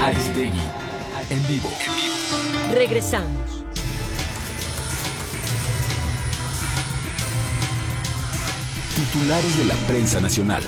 Aristegui en vivo. Regresamos. Titulares de la prensa nacional.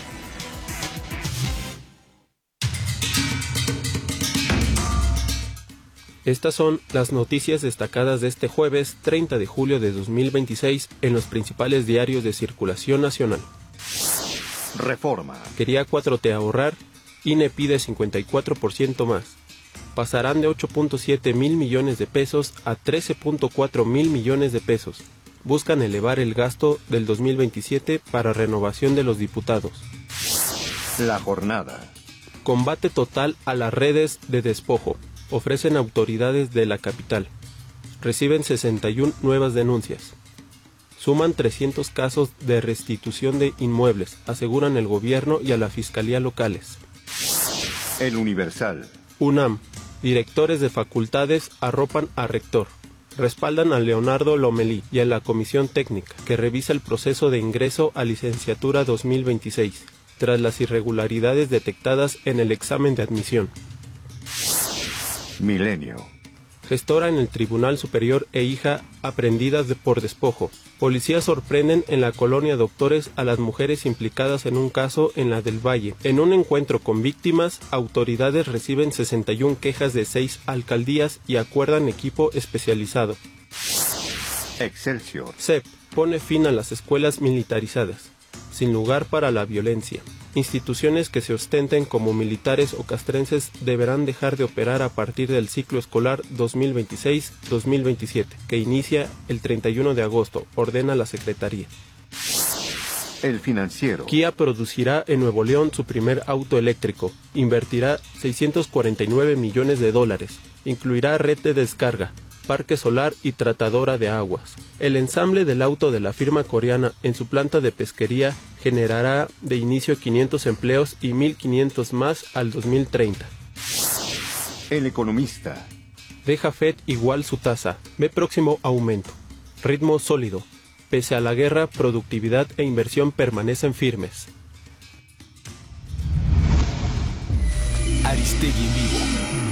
Estas son las noticias destacadas de este jueves 30 de julio de 2026 en los principales diarios de circulación nacional. Reforma. Quería 4T ahorrar, INE pide 54% más. Pasarán de 8.7 mil millones de pesos a 13.4 mil millones de pesos. Buscan elevar el gasto del 2027 para renovación de los diputados. La jornada. Combate total a las redes de despojo. Ofrecen autoridades de la capital. Reciben 61 nuevas denuncias. Suman 300 casos de restitución de inmuebles, aseguran el gobierno y a la fiscalía locales. El Universal. UNAM. Directores de facultades arropan a rector. Respaldan a Leonardo Lomelí y a la comisión técnica que revisa el proceso de ingreso a licenciatura 2026, tras las irregularidades detectadas en el examen de admisión. Milenio. Gestora en el Tribunal Superior e hija aprehendidas por despojo. Policías sorprenden en la colonia Doctores a las mujeres implicadas en un caso en la del Valle. En un encuentro con víctimas, autoridades reciben 61 quejas de 6 alcaldías y acuerdan equipo especializado. Excelsior. CEP pone fin a las escuelas militarizadas. Sin lugar para la violencia. Instituciones que se ostenten como militares o castrenses deberán dejar de operar a partir del ciclo escolar 2026-2027, que inicia el 31 de agosto, ordena la Secretaría. El Financiero. Kia producirá en Nuevo León su primer auto eléctrico. Invertirá $649 millones. Incluirá red de descarga, parque solar y tratadora de aguas. El ensamble del auto de la firma coreana en su planta de pesquería generará de inicio 500 empleos y 1.500 más al 2030. El Economista. Deja Fed igual su tasa, ve próximo aumento. Ritmo sólido. Pese a la guerra, productividad e inversión permanecen firmes. Aristegui en vivo.